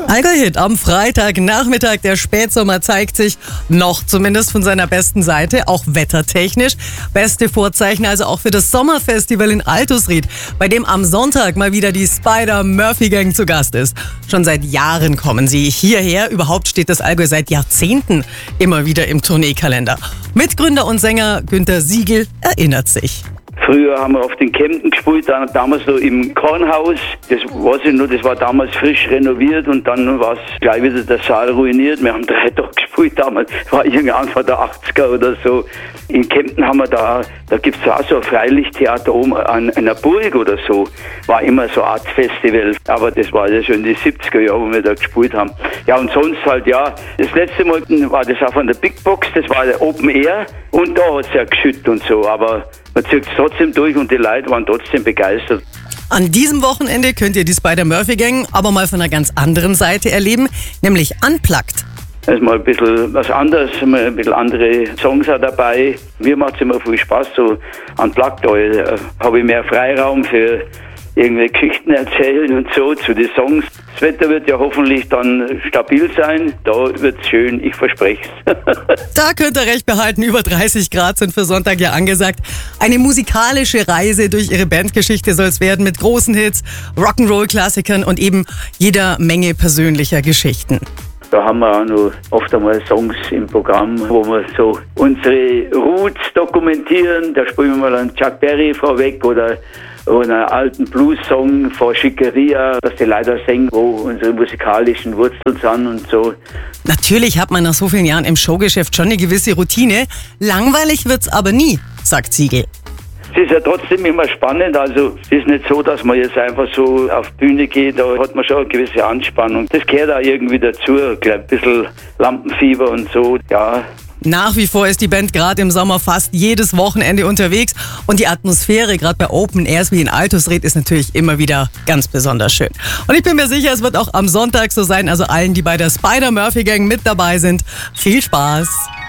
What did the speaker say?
Allgäu-Hit am Freitagnachmittag. Der Spätsommer zeigt sich noch zumindest von seiner besten Seite, auch wettertechnisch. Beste Vorzeichen also auch für das Sommerfestival in Altusried, bei dem am Sonntag mal wieder die Spider-Murphy-Gang zu Gast ist. Schon seit Jahren kommen sie hierher. Überhaupt steht das Allgäu seit Jahrzehnten immer wieder im Tourneekalender. Mitgründer und Sänger Günter Siegel erinnert sich. Früher haben wir auf den Kempten gespielt, damals so im Kornhaus. Das weiß ich nur, das war damals frisch renoviert und dann war es gleich wieder der Saal ruiniert. Wir haben 3 Tage gespielt damals, war irgendwie Anfang der 80er oder so. In Kempten haben wir da gibt es auch so ein Freilichttheater oben an einer Burg oder so. War immer so eine Art Festival, aber das war ja schon in die 70er Jahre, wo wir da gespielt haben. Ja, und sonst halt, ja, das letzte Mal war das auch von der Big Box, das war der Open Air und da hat es ja geschüttet und so, aber man zieht es trotzdem durch und die Leute waren trotzdem begeistert. An diesem Wochenende könnt ihr die Spider-Murphy-Gang aber mal von einer ganz anderen Seite erleben, nämlich unplugged. Da ist mal ein bisschen was anderes, mal ein bisschen andere Songs auch dabei. Mir macht es immer viel Spaß, so unplugged. Da habe ich mehr Freiraum für irgendwelche Geschichten erzählen und so zu den Songs. Das Wetter wird ja hoffentlich dann stabil sein. Da wird es schön, ich verspreche es. Da könnt ihr recht behalten, über 30 Grad sind für Sonntag ja angesagt. Eine musikalische Reise durch ihre Bandgeschichte soll es werden mit großen Hits, Rock'n'Roll-Klassikern und eben jeder Menge persönlicher Geschichten. Da haben wir auch noch oft einmal Songs im Programm, wo wir so unsere Roots dokumentieren. Da spielen wir mal einen Chuck Berry vorweg oder einen alten Blues-Song von Schickeria, dass die Leute singen, wo unsere musikalischen Wurzeln sind und so. Natürlich hat man nach so vielen Jahren im Showgeschäft schon eine gewisse Routine. Langweilig wird's aber nie, sagt Siegel. Es ist ja trotzdem immer spannend, also es ist nicht so, dass man jetzt einfach so auf die Bühne geht, da hat man schon eine gewisse Anspannung. Das gehört auch irgendwie dazu, ein bisschen Lampenfieber und so, ja. Nach wie vor ist die Band gerade im Sommer fast jedes Wochenende unterwegs und die Atmosphäre gerade bei Open Airs wie in Altusried ist natürlich immer wieder ganz besonders schön. Und ich bin mir sicher, es wird auch am Sonntag so sein, also allen, die bei der Spider-Murphy-Gang mit dabei sind, viel Spaß!